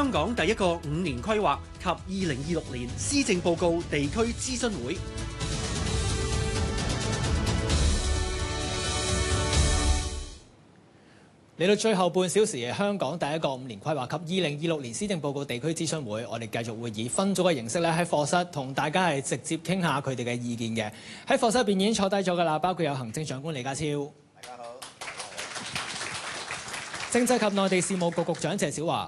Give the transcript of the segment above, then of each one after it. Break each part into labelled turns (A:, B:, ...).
A: 香港第一個5年規劃及2026年施政報告地區諮詢會。
B: 嚟到最後半小時嘅香港第一個5年規劃及2026年施政報告地區諮詢會，我哋繼續會以分組嘅形式咧喺課室同大家係直接傾下佢哋嘅意見嘅。喺課室入邊已經坐低咗㗎啦，包括有行政長官李家超，
C: 大家好；
B: 政制及內地事務局局長謝小華。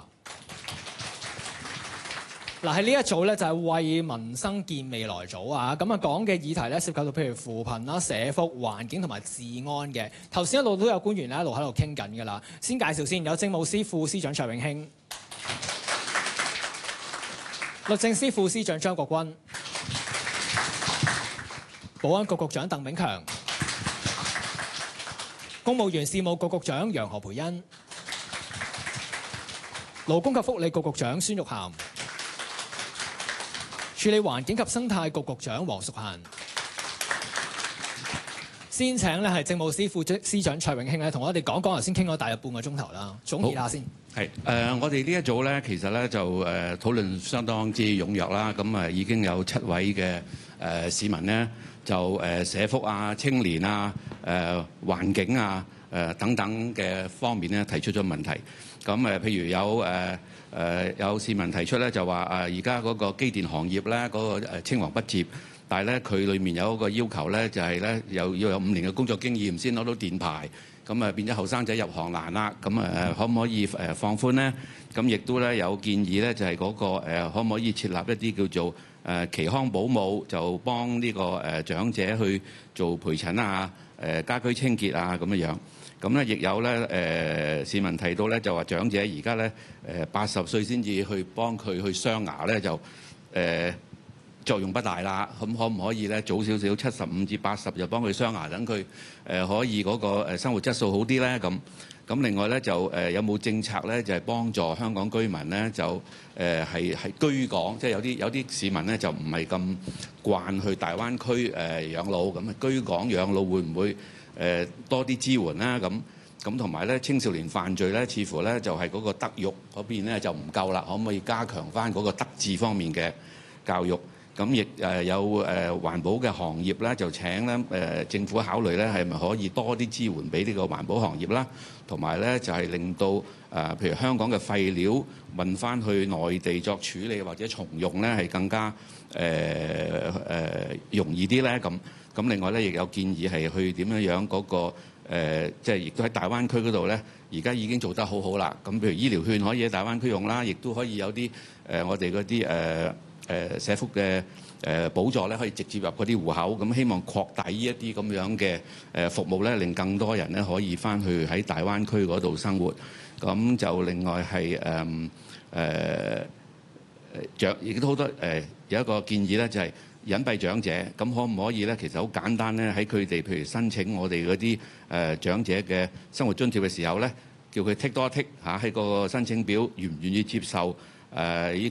B: 嗱，喺呢一組咧就係為民生建未來組啊，咁啊講嘅議題咧涉及到譬如扶貧啦、社福、環境同埋治安嘅。頭先一路都有官員咧一路喺度傾緊㗎啦。先介紹先，有政務司副司長卓永興、律政司副司長張國軍、保安局局長鄧炳強、公務員事務局局長楊何蓓茵、勞工及福利局局長孫玉菡、處理環境及生態局局長黃淑嫻。先請咧係政務司副司長卓永興咧，同我哋講講頭先傾咗大約半個鐘頭啦，總結下先。
D: 係我哋呢一組咧，其實咧就討論相當之踴躍啦。咁已經有7位嘅市民咧，就社福啊、青年啊、環境啊、等等嘅方面咧提出咗問題。咁譬如有市民提出咧，就話而家嗰個機電行業咧嗰個青黃不接，但係咧佢裏面有一個要求咧，就係咧要有5年嘅工作經驗先攞到電牌，咁變咗後生仔入行難啦。咁可唔可以放寬咧？咁亦都咧有建議咧，就係嗰個可唔可以設立一啲叫做期康保姆，就幫呢個長者去做陪診啊、家居清潔啊咁樣。咁咧亦有咧市民提到咧，就話長者而家咧80歲先至去幫佢去鑲牙咧，就作用不大啦。咁可唔可以咧早少少75至80就幫佢鑲牙，等佢可以嗰個生活質素好啲咧？咁另外咧就有冇政策咧，就係幫助香港居民咧就係居港，即係有啲市民咧就唔係咁慣去大灣區養老，咁居港養老會唔會多啲支援啦？咁同埋咧青少年犯罪咧，似乎咧就係嗰個德育嗰邊咧就唔夠啦，可唔可以加強翻嗰個德智方面嘅教育？咁亦有環保嘅行業咧，就請咧政府考慮咧係咪可以多啲支援俾呢個環保行業啦，同埋咧就係令到譬如香港嘅廢料運翻去內地作處理或者重用咧，係更加容易啲咧咁。咁另外咧，亦有建議係去點樣嗰個即係亦都喺大灣區嗰度咧，而家已經做得好好啦。咁譬如醫療券可以喺大灣區用啦，亦都可以有啲我哋嗰啲社福嘅補助咧，可以直接入嗰啲戶口。咁希望擴大呢一啲咁樣嘅服務咧，令更多人咧可以翻去喺大灣區嗰度生活。咁就另外係亦都好多有一個建議咧，就係隱蔽長者，咁可唔可以咧？其實好簡單咧，喺佢哋譬如申請我哋嗰啲長者嘅生活津貼嘅時候咧，叫佢剔多一剔嚇喺個申請表，願唔願意接受呢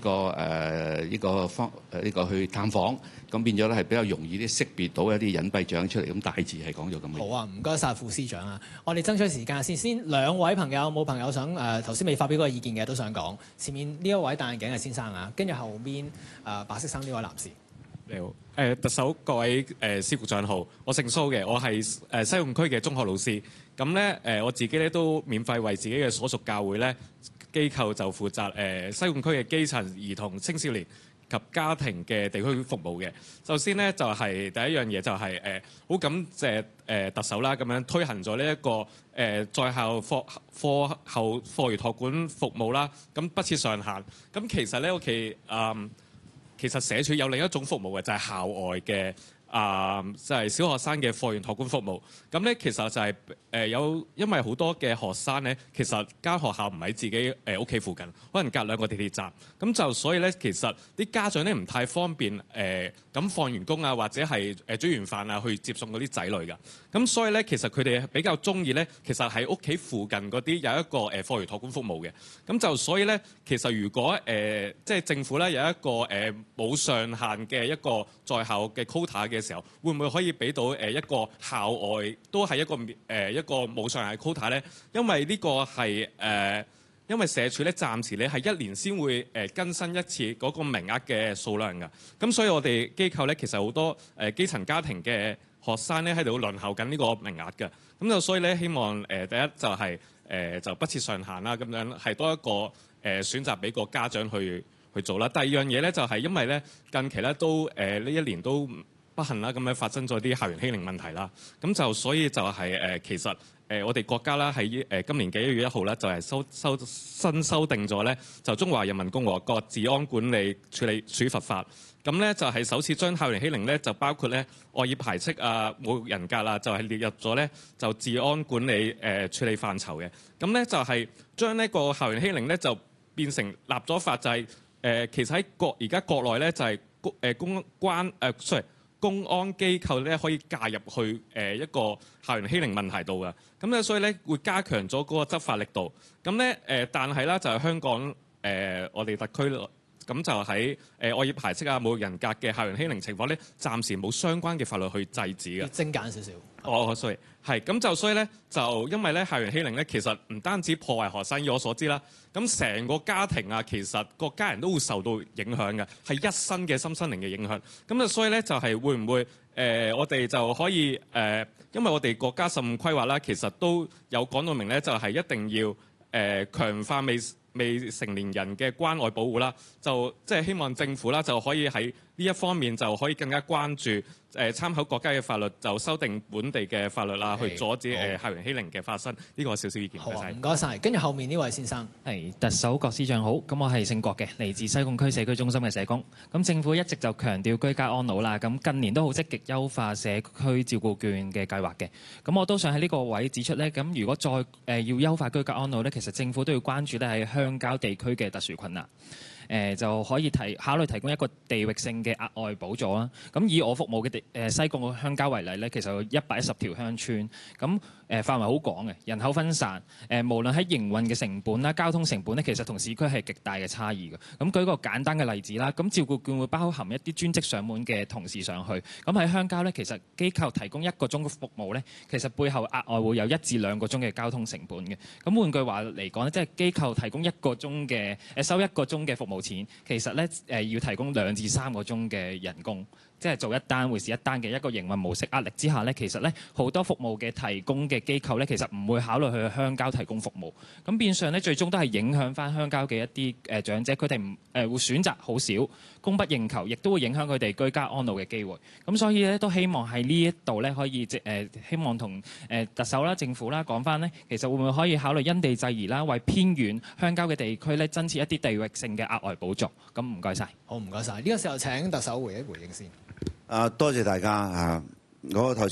D: 個去探訪，咁變咗咧係比較容易啲識別到一啲隱蔽長出嚟。咁大致係講咗咁嘅。
B: 好啊，唔該晒副司長啊！我哋爭取時間先2位朋友冇朋友想頭先未發表嗰個意見嘅都想講。前面呢一位戴眼鏡嘅先生啊，跟住後面白色衫呢位男士。
E: 你好，特首各位司局長好，我姓蘇嘅，我係西貢區嘅中學老師。咁咧我自己咧都免費為自己嘅所屬教會咧機構就負責西貢區嘅基層兒童青少年及家庭嘅地區服務嘅。首先咧就係第一樣嘢就係好感謝特首啦，咁樣推行咗呢一個在校課後課餘託管服務啦，咁不設上限。咁其實咧其實社署有另一種服務嘅，就係校外嘅就係小學生嘅課餘託管服務。咁咧其實就係因為好多嘅學生咧，其實間學校唔喺自己屋企附近，可能隔2個地鐵站。咁就所以咧，其實啲家長咧唔太方便咁放完工啊，或者係煮完飯啊去接送嗰啲仔女㗎。咁所以咧，其實佢哋比較中意咧，其實喺屋企附近嗰啲有一個課餘託管服務嘅。咁就所以咧，其實如果即係政府咧有一個冇上限嘅一個在校嘅 quota 嘅時候，會唔會可以俾到一個校外都係一個冇上限嘅 quota 咧？因為呢個係因為社署咧暫時咧係1年先會更新一次嗰個名額嘅數量㗎。咁所以我哋機構咧其實好多基層家庭嘅學生咧喺度輪候緊呢個名額㗎。咁就所以咧希望第一就係、就不設上限啦，咁樣係多一個選擇俾個家長去做啦。第二樣嘢咧就係因為咧近期咧都呢1年都不幸啦咁樣發生咗啲校園欺凌問題啦。咁就所以就係其實我哋國家啦喺今年嘅1月1號咧就係新修訂咗咧就中華人民共和國治安管理處罰法。咁咧就係首次將校園欺凌咧就包括咧惡意排斥啊、侮辱人格啦，就係列入咗咧就治安管理處理範疇嘅。咁咧就係將呢個校園欺凌咧就變成立咗法，就係其實喺而家國內咧就係公安機構咧可以介入去一個校園欺凌問題度嘅。咁咧所以咧會加強咗嗰個執法力度。咁咧但係啦就係香港我哋特區。咁就喺惡意排斥啊、侮辱人格嘅校園欺凌情況咧，暫時冇相關嘅法律去制止嘅。
B: 精簡少少。
E: sorry， 係咁就所以咧，就因為咧校園欺凌咧，其實唔單止破壞學生，以我所知啦，咁成個家庭啊，其實個家人都會受到影響嘅，係一生嘅心身靈嘅影響。咁啊，所以咧就係會唔會我哋就可以因為我哋國家15規劃啦，其實都有講到明咧，就係一定要強化未成年人嘅關愛保護啦，就即係希望政府啦就可以喺呢一方面就可以更加關注參考國家嘅法律，就修訂本地嘅法律啦，去阻止校園欺凌嘅發生。呢個少少意見。
B: 好啊，唔該晒。跟住後面呢位先生，
C: 係特首郭司長好，咁我係姓郭嘅，嚟自西貢區社區中心嘅社工。咁政府一直就強調居家安老啦，咁近年都好積極優化社區照顧券嘅計劃嘅。咁我都想喺呢個位指出呢，咁如果再要優化居家安老呢，其實政府都要關注呢喺鄉郊地區嘅特殊困難。就可以考慮提供一個地域性嘅額外補助啦。咁以我服務嘅西貢嘅鄉郊為例咧，其實有110條鄉村，咁範圍好廣嘅，人口分散，無論喺營運嘅成本啦、交通成本咧，其實同市區係極大嘅差異嘅。咁舉個簡單嘅例子啦，咁照顧券會包含一啲專職上門嘅同事上去。咁喺鄉郊咧，其實機構提供1個鐘嘅服務咧，其實背後額外會有1至2個鐘嘅交通成本嘅。咁換句話嚟講咧，即係機構提供1個鐘嘅收1個鐘嘅服務錢，其實咧要提供2至3個鐘嘅人工，即係做一單會是一單嘅一個營運模式壓力之下咧，其實咧好多服務嘅提供嘅機構咧，其實唔會考慮去鄉郊提供服務，咁變相咧最終都係影響翻鄉郊嘅一啲長者，佢哋會選擇好少，供不應求，亦都會影響佢哋居家安老嘅機會。咁所以咧都希望喺呢一度咧可以希望同特首啦、政府啦講翻咧，其實會唔會可以考慮因地制宜啦，為偏遠鄉郊嘅地區咧增設一啲地域性嘅額外補助。咁唔該晒。
B: 好，唔該晒。呢個時候請特首回應先。
F: 多謝大家啊！我頭